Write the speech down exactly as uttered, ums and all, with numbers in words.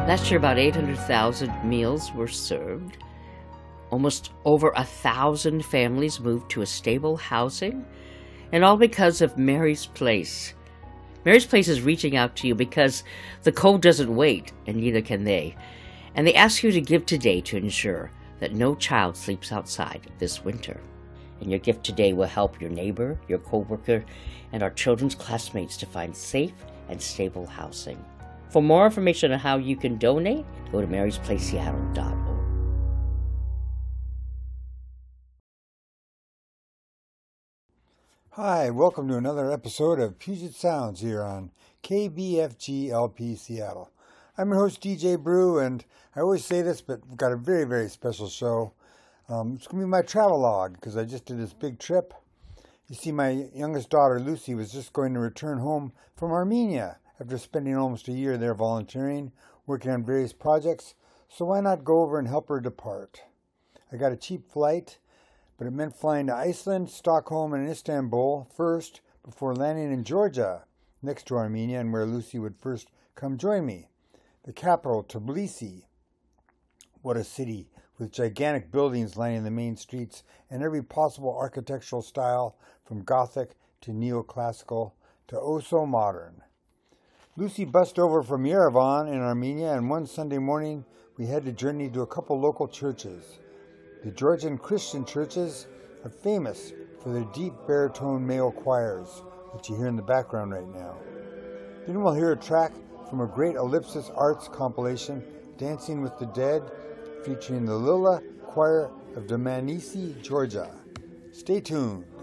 Last year, about eight hundred thousand meals were served. Almost over a thousand families moved to a stable housing, and all because of Mary's Place. Mary's Place is reaching out to you because the cold doesn't wait, and neither can they. And they ask you to give today to ensure that no child sleeps outside this winter. And your gift today will help your neighbor, your coworker, and our children's classmates to find safe and stable housing. For more information on how you can donate, go to marys place seattle dot org. Hi, welcome to another episode of Puget Sounds here on K B F G L P Seattle. I'm your host, D J Brew, and I always say this, but we've got a very, very special show. Um, it's going to be my travelogue, because I just did this big trip. You see, my youngest daughter, Lucy, was just going to return home from Armenia after spending almost a year there volunteering, working on various projects, so why not go over and help her depart? I got a cheap flight, but it meant flying to Iceland, Stockholm, and Istanbul first before landing in Georgia, next to Armenia, and where Lucy would first come join me. The capital, Tbilisi. What a city, with gigantic buildings lining the main streets and every possible architectural style, from Gothic to neoclassical to oh so modern. Lucy bussed over from Yerevan in Armenia, and one Sunday morning we had to journey to a couple local churches. The Georgian Christian churches are famous for their deep baritone male choirs, which you hear in the background right now. Then we'll hear a track from a great Ellipsis Arts compilation, Dancing with the Dead, featuring the Lila Choir of Dmanisi, Georgia. Stay tuned.